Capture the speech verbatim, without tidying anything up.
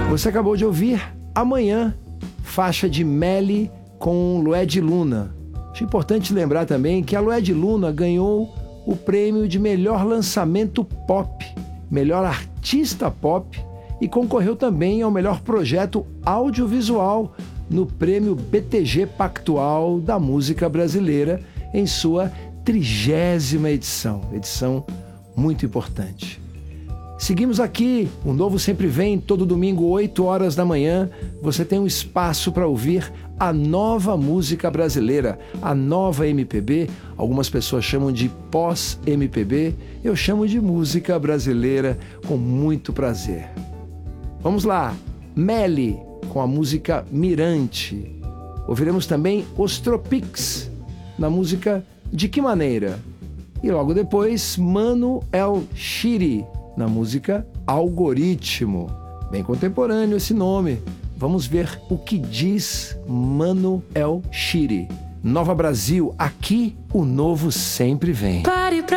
Você acabou de ouvir Amanhã, faixa de Melly com Lued Luna. Acho importante lembrar também que a Lued Luna ganhou o prêmio de melhor lançamento pop, melhor artista pop e concorreu também ao melhor projeto audiovisual no prêmio B T G Pactual da música brasileira em sua trigésima edição, edição muito importante. Seguimos aqui, o Novo Sempre Vem, todo domingo, oito horas da manhã. Você tem um espaço para ouvir a nova música brasileira, a nova M P B. Algumas pessoas chamam de pós-M P B, eu chamo de música brasileira com muito prazer. Vamos lá, Melly com a música Mirante. Ouviremos também Os Tropics na música De Que Maneira? E logo depois, Mano El Chiri na música Algoritmo. Bem contemporâneo esse nome. Vamos ver o que diz Mano El Chiri. Nova Brasil, aqui o novo sempre vem. Pare pra